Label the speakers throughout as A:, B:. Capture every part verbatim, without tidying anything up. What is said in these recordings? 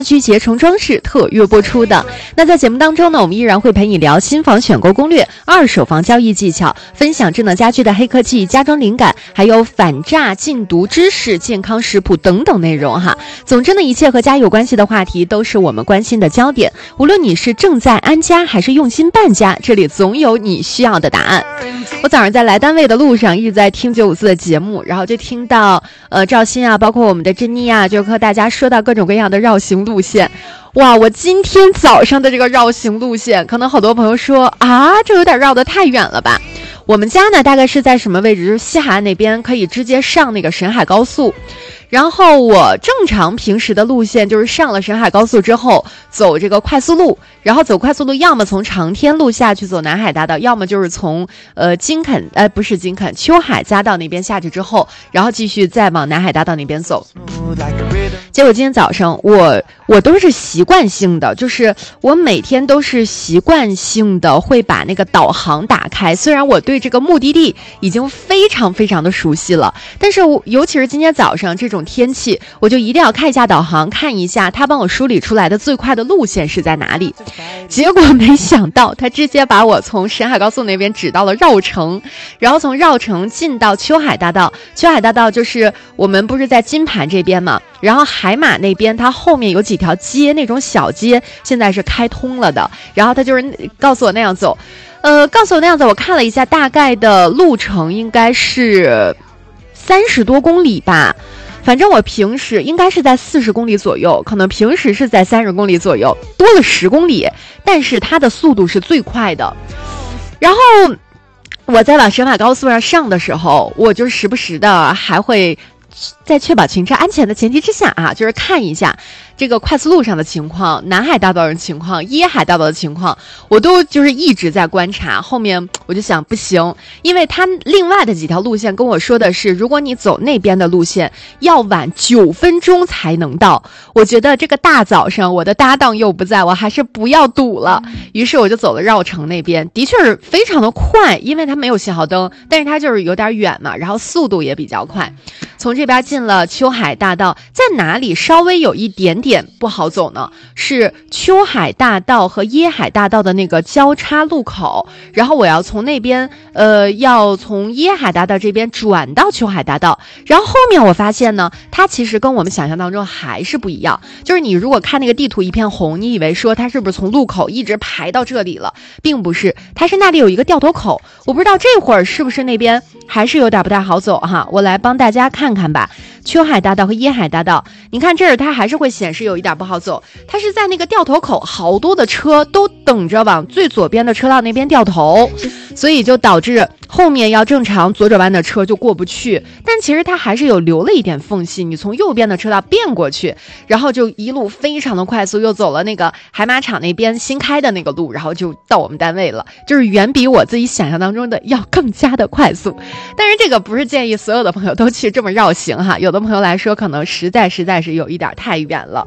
A: 区携程装饰特约播出的。那在节目当中呢，我们依然会陪你聊新房选购攻略、二手房交易技巧，分享智能家居的黑科技、家装灵感，还有反诈禁毒知识、健康食谱等等内容哈。总之呢，一切和家有关系的话题都是我们关心的焦点。无论你是正在安家还是用心办家，这里总有你需要的答案。我早上在来单位的路上一直在听九五四的节目，然后就听到呃赵鑫啊，包括我们的珍妮啊，就和大家说到各种各样的绕行路线。哇，我今天早上的这个绕行路线，可能好多朋友说啊，这有点绕得太远了吧。我们家呢大概是在什么位置，就是西海岸那边，可以直接上那个沈海高速。然后我正常平时的路线就是上了沈海高速之后走这个快速路，然后走快速路要么从长天路下去走南海大道，要么就是从呃金肯呃不是金肯秋海匝道那边下去之后，然后继续再往南海大道那边走。结果今天早上我我都是习惯性的，就是我每天都是习惯性的会把那个导航打开，虽然我对这个目的地已经非常非常的熟悉了，但是我尤其是今天早上这种天气，我就一定要看一下导航，看一下他帮我梳理出来的最快的路线是在哪里。结果没想到他直接把我从沈海高速那边指到了绕城，然后从绕城进到秋海大道。秋海大道就是我们不是在金盘这边嘛，然后海马那边它后面有几条街，那种小街现在是开通了的，然后他就是告诉我那样走，呃，告诉我那样走，我看了一下大概的路程应该是三十多公里吧。反正我平时应该是在四十公里左右，可能平时是在三十公里左右，多了十公里，但是它的速度是最快的。然后我在往沈海高速上上的时候，我就时不时的还会在确保行车安全的前提之下啊，就是看一下这个快速路上的情况、南海大道的情况、椰海大道的情况，我都就是一直在观察。后面我就想不行，因为他另外的几条路线跟我说的是，如果你走那边的路线要晚九分钟才能到。我觉得这个大早上我的搭档又不在，我还是不要堵了。于是我就走了绕城那边，的确是非常的快，因为它没有信号灯，但是它就是有点远嘛，然后速度也比较快。从这边进了秋海大道，在哪里稍微有一点点不好走呢？是秋海大道和椰海大道的那个交叉路口，然后我要从那边呃要从椰海大道这边转到秋海大道，然后后面我发现呢，它其实跟我们想象当中还是不一样。就是你如果看那个地图一片红，你以为说它是不是从路口一直排到这里了，并不是，它是那里有一个掉头口，我不知道这会儿是不是那边还是有点不太好走哈，我来帮大家看看吧。秋海大道和椰海大道，你看这儿它还是会显示有一点不好走，它是在那个掉头口，好多的车都等着往最左边的车道那边掉头，所以就导致后面要正常左转弯的车就过不去，但其实它还是有留了一点缝隙，你从右边的车道变过去，然后就一路非常的快速又走了那个海马场那边新开的那个路，然后就到我们单位了，就是远比我自己想象当中的要更加的快速。但是这个不是建议所有的朋友都去这么绕行哈，有的朋友来说可能实在实在是有一点太远了。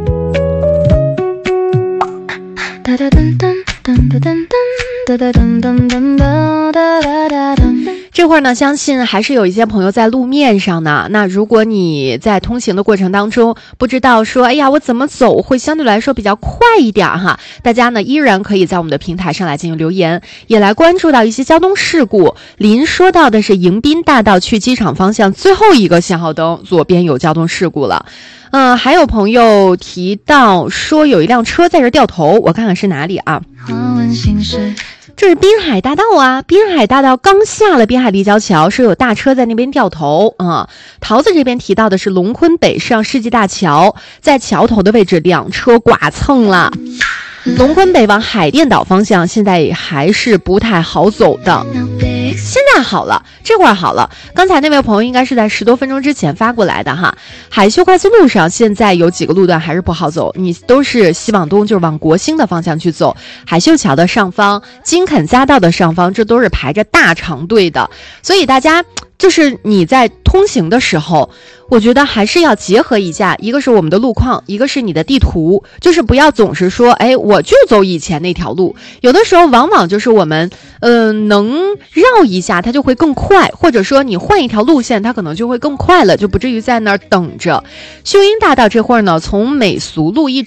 A: 这会儿呢，相信还是有一些朋友在路面上呢。那如果你在通行的过程当中不知道说，哎呀，我怎么走会相对来说比较快一点哈，大家呢依然可以在我们的平台上来进行留言，也来关注到一些交通事故。林说到的是迎宾大道去机场方向最后一个信号灯左边有交通事故了。嗯、呃，还有朋友提到说有一辆车在这掉头，我看看是哪里啊？这是滨海大道啊，滨海大道刚下了滨海立交桥，说有大车在那边掉头啊、嗯。桃子这边提到的是龙昆北上世纪大桥，在桥头的位置两车剐蹭了。龙昆北往海淀岛方向现在还是不太好走的，现在好了，这会儿好了。刚才那位朋友应该是在十多分钟之前发过来的哈。海秀快速路上现在有几个路段还是不好走，你都是西往东，就是往国兴的方向去走。海秀桥的上方、金肯匝道的上方，这都是排着大长队的，所以大家就是你在通行的时候，我觉得还是要结合一下，一个是我们的路况，一个是你的地图，就是不要总是说，哎，我就走以前那条路。有的时候往往就是我们，呃，能绕一下，它就会更快，或者说你换一条路线，它可能就会更快了，就不至于在那儿等着。秀英大道这会儿呢，从美俗路一